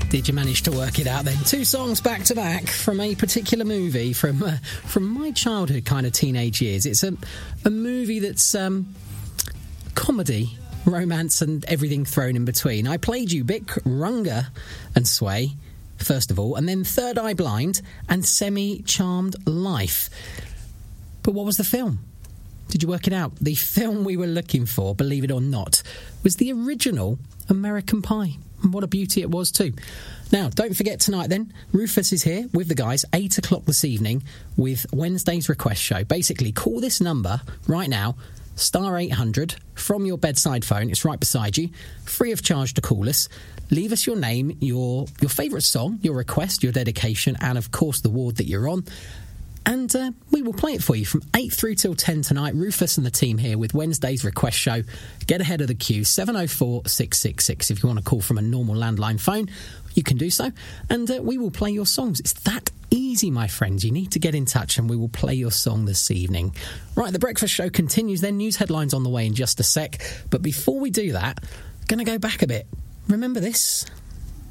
Did you manage to work it out then? 2 songs back to back from a particular movie from my childhood kind of teenage years. It's a movie that's comedy, romance and everything thrown in between. I played you Bic, Runga and Sway, first of all, and then Third Eye Blind and Semi-Charmed Life. But what was the film? Did you work it out? The film we were looking for, believe it or not, was the original American Pie. And what a beauty it was too. Now, don't forget tonight then, Rufus is here with the guys, 8 o'clock this evening, with Wednesday's Request Show. Basically, call this number right now, star 800, from your bedside phone. It's right beside you, free of charge to call us. Leave us your name, your favourite song, your request, your dedication, and of course the ward that you're on. And we will play it for you from 8 through till 10 tonight. Rufus and the team here with Wednesday's Request Show. Get ahead of the queue, 704 666. If you want to call from a normal landline phone, you can do so. And we will play your songs. It's that easy, my friends. You need to get in touch and we will play your song this evening. Right, the breakfast show continues then. News headlines on the way in just a sec. But before we do that, going to go back a bit. Remember this?